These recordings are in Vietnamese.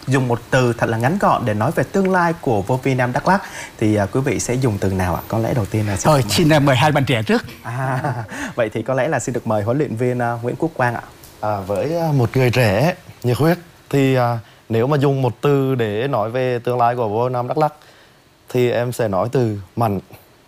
dùng một từ thật là ngắn gọn để nói về tương lai của vô vi Nam Đắk Lắk thì quý vị sẽ dùng từ nào ạ? Có lẽ đầu tiên là xin mời hai bạn trẻ trước. Vậy thì có lẽ là xin được mời huấn luyện viên Nguyễn Quốc Quang ạ. Với một người trẻ nhiệt huyết thì nếu mà dùng một từ để nói về tương lai của vô vi Nam Đắk Lắk thì em sẽ nói từ mạnh.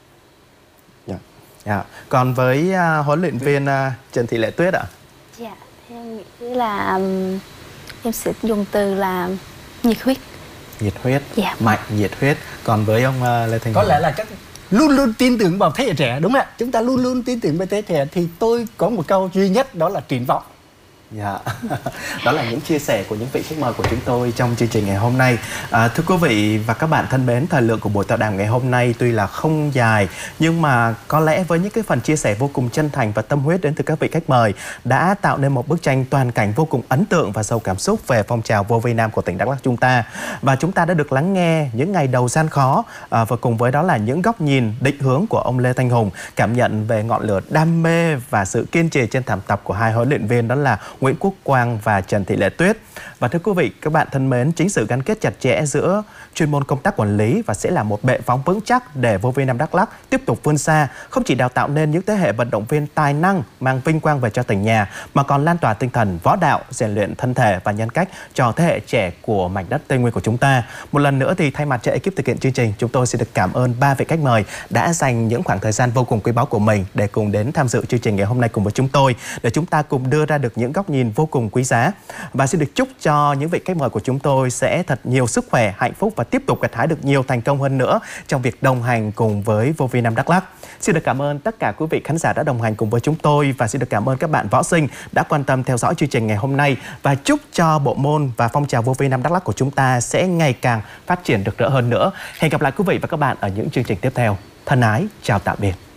Còn với huấn luyện viên Trần Thị Lệ Tuyết ạ? Dạ, thì em nghĩ là em sẽ dùng từ là nhiệt huyết. Nhiệt huyết, dạ. Mạnh, nhiệt huyết. Còn với ông Lê Thanh Có Hùng? lẽ là luôn luôn tin tưởng vào thế hệ trẻ, đúng không ạ? Chúng ta luôn luôn tin tưởng vào thế hệ trẻ. Thì tôi có một câu duy nhất, đó là triển vọng. Dạ. Đó là những chia sẻ của những vị khách mời của chúng tôi trong chương trình ngày hôm nay. Thưa quý vị và các bạn thân mến, thời lượng của buổi tọa đàm ngày hôm nay tuy là không dài, nhưng mà có lẽ với những cái phần chia sẻ vô cùng chân thành và tâm huyết đến từ các vị khách mời đã tạo nên một bức tranh toàn cảnh vô cùng ấn tượng và giàu cảm xúc về phong trào vô vi Nam của tỉnh Đắk Lắk chúng ta. Và chúng ta đã được lắng nghe những ngày đầu gian khó và cùng với đó là những góc nhìn định hướng của ông Lê Thanh Hùng, cảm nhận về ngọn lửa đam mê và sự kiên trì trên thảm tập của hai huấn luyện viên, đó là Nguyễn Quốc Quang và Trần Thị Lệ Tuyết. Và thưa quý vị, các bạn thân mến, chính sự gắn kết chặt chẽ giữa chuyên môn công tác quản lý và sẽ là một bệ phóng vững chắc để vô vi Nam Đắk Lắk tiếp tục vươn xa, không chỉ đào tạo nên những thế hệ vận động viên tài năng mang vinh quang về cho tỉnh nhà, mà còn lan tỏa tinh thần võ đạo, rèn luyện thân thể và nhân cách cho thế hệ trẻ của mảnh đất Tây Nguyên của chúng ta. Một lần nữa thì thay mặt cho ekip thực hiện chương trình, chúng tôi xin được cảm ơn ba vị khách mời đã dành những khoảng thời gian vô cùng quý báu của mình để cùng đến tham dự chương trình ngày hôm nay cùng với chúng tôi, để chúng ta cùng đưa ra được những góc nhìn vô cùng quý giá. Và xin được chúc cho những vị khách mời của chúng tôi sẽ thật nhiều sức khỏe, hạnh phúc và tiếp tục gặt hái được nhiều thành công hơn nữa trong việc đồng hành cùng với vô vi Nam Đắk Lắk. Xin được cảm ơn tất cả quý vị khán giả đã đồng hành cùng với chúng tôi và xin được cảm ơn các bạn võ sinh đã quan tâm theo dõi chương trình ngày hôm nay, và chúc cho bộ môn và phong trào vô vi Nam Đắk Lắk của chúng ta sẽ ngày càng phát triển được rỡ hơn nữa. Hẹn gặp lại quý vị và các bạn ở những chương trình tiếp theo. Thân ái, chào tạm biệt.